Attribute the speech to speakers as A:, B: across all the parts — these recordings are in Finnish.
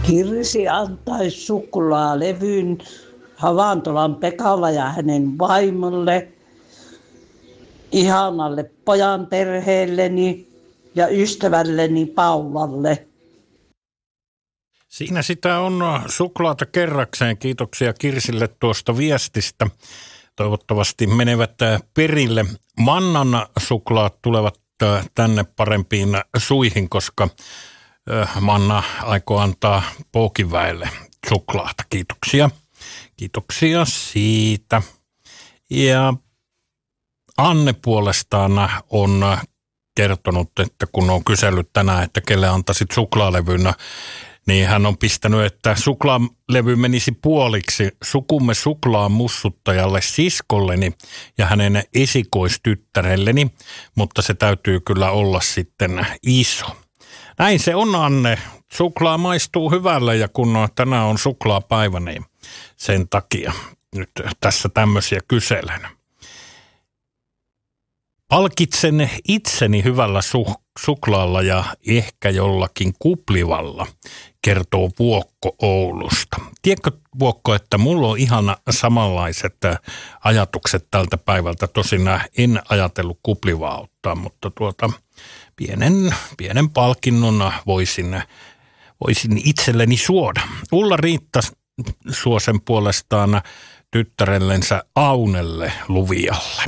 A: Kirsi antaisi suklaalevyn Havantolan Pekalle ja hänen vaimolle, ihanalle pojan perheelleni ja ystävälleni Paulalle.
B: Siinä sitä on suklaata kerrakseen. Kiitoksia Kirsille tuosta viestistä. Toivottavasti menevät perille. Mannan suklaat tulevat tänne parempiin suihin, koska Manna aikoo antaa Pookiväelle suklaata. Kiitoksia. Kiitoksia siitä. Ja Anne puolestaan on kertonut, että kun on kysellyt tänään, että kelle antaisit suklaalevyn, niin hän on pistänyt, että suklaalevy menisi puoliksi sukumme suklaan mussuttajalle siskolleni ja hänen esikoistyttärelleni, mutta se täytyy kyllä olla sitten iso. Näin se on, Anne. Suklaa maistuu hyvälle ja kun tänään on suklaapäivä, niin sen takia nyt tässä tämmöisiä kyselen. Palkitsen itseni hyvällä suklaalla ja ehkä jollakin kuplivalla, kertoo Vuokko Oulusta. Tiedätkö, Vuokko, että mulla on ihan samanlaiset ajatukset tältä päivältä. Tosin en ajatellut kuplivaa ottaa, mutta pienen palkinnon voisin itselleni suoda. Ulla-Riitta Suosen puolestaan tyttärellensä Aunelle Luvialle.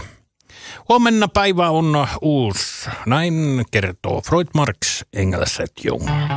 B: Huomenna päivä on uusi. Näin kertoo Freud Marx, Engels et Jung.